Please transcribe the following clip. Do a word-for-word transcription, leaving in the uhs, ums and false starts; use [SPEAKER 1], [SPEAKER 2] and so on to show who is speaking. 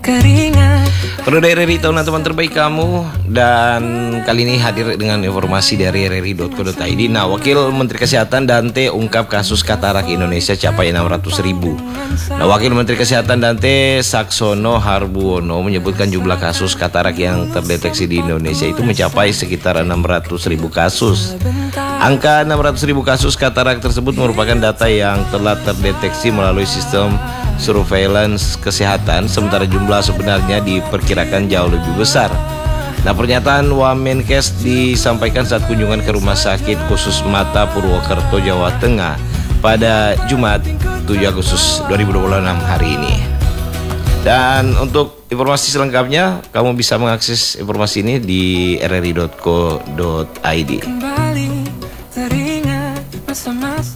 [SPEAKER 1] Perlu dari R R I, tahunan teman terbaik kamu. Dan kali ini hadir dengan informasi dari R R I dot co dot I D. Nah, Wakil Menteri Kesehatan Dante ungkap kasus katarak Indonesia capai enam ratus ribu. Nah, Wakil Menteri Kesehatan Dante Saxono Harbuono menyebutkan jumlah kasus katarak yang terdeteksi di Indonesia itu mencapai sekitar enam ratus ribu kasus. Angka enam ratus ribu kasus katarak tersebut merupakan data yang telah terdeteksi melalui sistem surveillance kesehatan, sementara jumlah sebenarnya diperkirakan jauh lebih besar. Nah, pernyataan Wamenkes disampaikan saat kunjungan ke Rumah Sakit Khusus Mata Purwokerto, Jawa Tengah pada Jumat tujuh Agustus dua ribu dua puluh enam hari ini. Dan untuk informasi selengkapnya, kamu bisa mengakses informasi ini di R R I dot co dot I D. Kembali teringat masa-masa